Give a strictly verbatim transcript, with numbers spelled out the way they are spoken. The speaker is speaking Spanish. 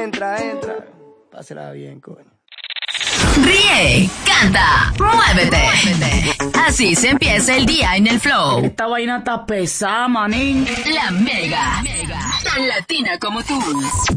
entra, entra. Pásela bien, coño. Ríe, canta, muévete. Así se empieza el día en el flow. Esta vaina está pesada, manín. La Mega, tan latina como tú.